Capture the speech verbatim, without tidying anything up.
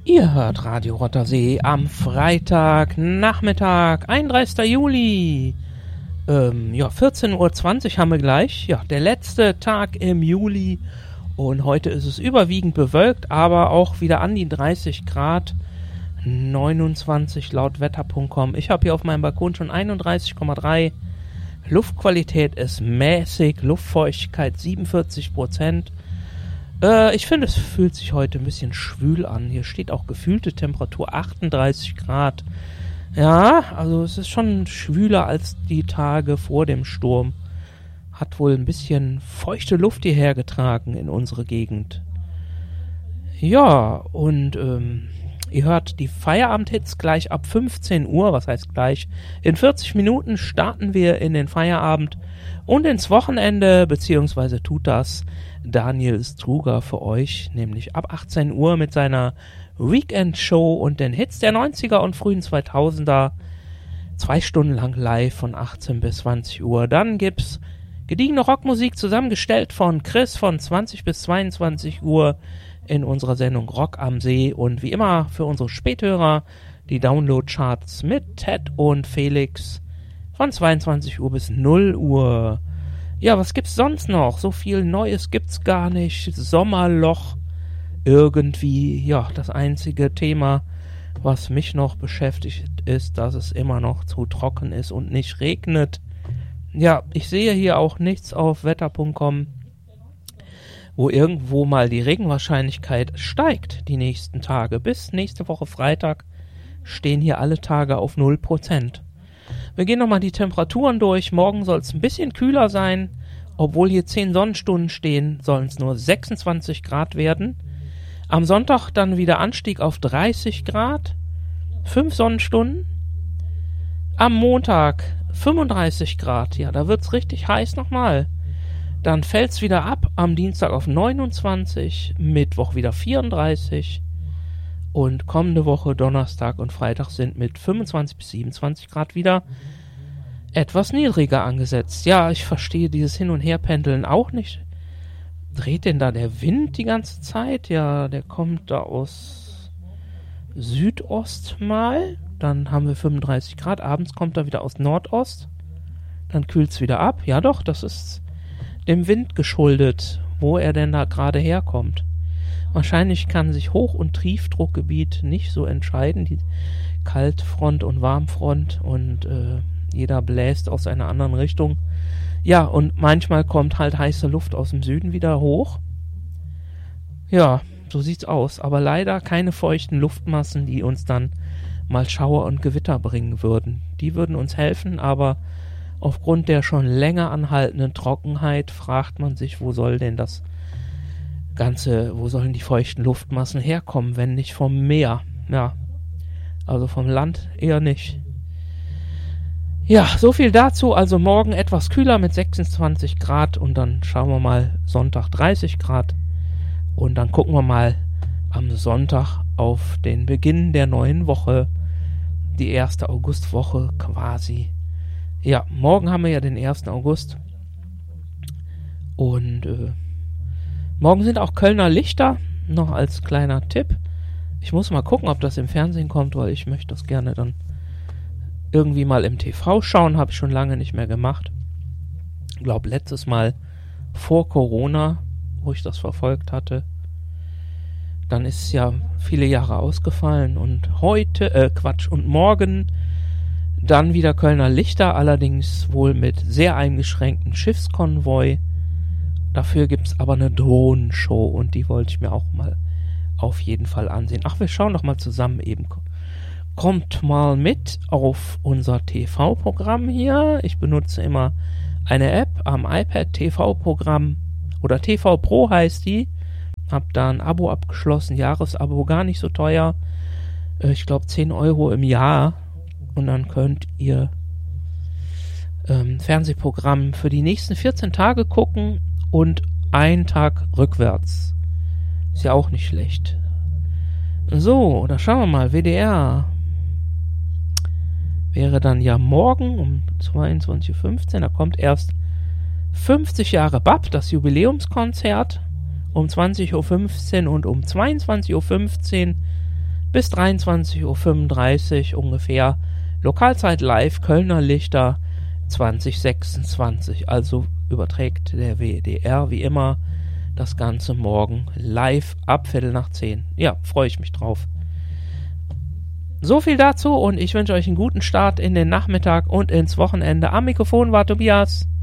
Ihr hört Radio Rottersee am Freitagnachmittag, einunddreißigster Juli. Ähm, ja, vierzehn Uhr zwanzig haben wir gleich. Ja, der letzte Tag im Juli. Und heute ist es überwiegend bewölkt, aber auch wieder an die dreißig Grad. neunundzwanzig laut wetter punkt com. Ich habe hier auf meinem Balkon schon einunddreißig Komma drei. Luftqualität ist mäßig, Luftfeuchtigkeit siebenundvierzig Prozent. Äh, ich finde, es fühlt sich heute ein bisschen schwül an. Hier steht auch gefühlte Temperatur achtunddreißig Grad. Ja, also es ist schon schwüler als die Tage vor dem Sturm. Hat wohl ein bisschen feuchte Luft hierher getragen in unsere Gegend. Ja, und ähm, ihr hört die Feierabendhits gleich ab fünfzehn Uhr. Was heißt gleich? In vierzig Minuten starten wir in den Feierabend und ins Wochenende, beziehungsweise tut das Daniel Struger für euch, nämlich ab achtzehn Uhr mit seiner Weekend-Show und den Hits der neunziger und frühen zweitausender. Zwei Stunden lang live von achtzehn bis zwanzig Uhr. Dann gibt's gediegene Rockmusik zusammengestellt von Chris von zwanzig bis zweiundzwanzig Uhr in unserer Sendung Rock am See. Und wie immer für unsere Späthörer die Download-Charts mit Ted und Felix von zweiundzwanzig Uhr bis null Uhr. Ja, was gibt's sonst noch? So viel Neues gibt's gar nicht. Sommerloch. Irgendwie, ja, das einzige Thema, was mich noch beschäftigt, ist, dass es immer noch zu trocken ist und nicht regnet. Ja, ich sehe hier auch nichts auf wetter punkt com, wo irgendwo mal die Regenwahrscheinlichkeit steigt die nächsten Tage. Bis nächste Woche Freitag stehen hier alle Tage auf null Prozent. Wir gehen nochmal die Temperaturen durch. Morgen soll es ein bisschen kühler sein. Obwohl hier zehn Sonnenstunden stehen, sollen es nur sechsundzwanzig Grad werden. Am Sonntag dann wieder Anstieg auf dreißig Grad. fünf Sonnenstunden. Am Montag fünfunddreißig Grad. Ja, da wird es richtig heiß nochmal. Dann fällt es wieder ab. Am Dienstag auf neunundzwanzig. Mittwoch wieder vierunddreißig. Und kommende Woche Donnerstag und Freitag sind mit fünfundzwanzig bis siebenundzwanzig Grad wieder etwas niedriger angesetzt. Ja, ich verstehe dieses Hin- und Herpendeln auch nicht. Dreht denn da der Wind die ganze Zeit? Ja, der kommt da aus Südost mal. Dann haben wir fünfunddreißig Grad. Abends kommt er wieder aus Nordost. Dann kühlt es wieder ab. Ja doch, das ist dem Wind geschuldet, wo er denn da gerade herkommt. Wahrscheinlich kann sich Hoch- und Tiefdruckgebiet nicht so entscheiden, die Kaltfront und Warmfront, und äh, jeder bläst aus einer anderen Richtung. Ja, und manchmal kommt halt heiße Luft aus dem Süden wieder hoch. Ja, so sieht's aus. Aber leider keine feuchten Luftmassen, die uns dann mal Schauer und Gewitter bringen würden. Die würden uns helfen, aber aufgrund der schon länger anhaltenden Trockenheit fragt man sich, wo soll denn das Ganze, wo sollen die feuchten Luftmassen herkommen, wenn nicht vom Meer? Ja, also vom Land eher nicht. Ja, so viel dazu. Also morgen etwas kühler mit sechsundzwanzig Grad und dann schauen wir mal Sonntag dreißig Grad und dann gucken wir mal am Sonntag auf den Beginn der neuen Woche, die erste Augustwoche quasi. Ja, morgen haben wir ja den ersten August und äh, morgen sind auch Kölner Lichter, noch als kleiner Tipp. Ich muss mal gucken, ob das im Fernsehen kommt, weil ich möchte das gerne dann irgendwie mal im T V schauen. Habe ich schon lange nicht mehr gemacht. Ich glaube, letztes Mal vor Corona, wo ich das verfolgt hatte. Dann ist es ja viele Jahre ausgefallen und heute, äh, Quatsch, und morgen dann wieder Kölner Lichter, allerdings wohl mit sehr eingeschränktem Schiffskonvoi. Dafür gibt es aber eine Drohnenshow und die wollte ich mir auch mal auf jeden Fall ansehen. Ach, wir schauen doch mal zusammen eben. Kommt mal mit auf unser T V-Programm hier. Ich benutze immer eine App am iPad, T V-Programm oder T V Pro heißt die. Hab da ein Abo abgeschlossen, Jahresabo, gar nicht so teuer. Ich glaube zehn Euro im Jahr. Und dann könnt ihr ähm, Fernsehprogramm für die nächsten vierzehn Tage gucken und einen Tag rückwärts. Ist ja auch nicht schlecht. So, da schauen wir mal. W D R wäre dann ja morgen um zweiundzwanzig Uhr fünfzehn. Da kommt erst fünfzig Jahre B A P, das Jubiläumskonzert, um zwanzig Uhr fünfzehn und um zweiundzwanzig Uhr fünfzehn bis dreiundzwanzig Uhr fünfunddreißig ungefähr. Lokalzeit live, Kölner Lichter zwanzig sechsundzwanzig. Also überträgt der W D R wie immer das Ganze morgen live ab Viertel nach zehn. Ja, freue ich mich drauf. So viel dazu und ich wünsche euch einen guten Start in den Nachmittag und ins Wochenende. Am Mikrofon war Tobias.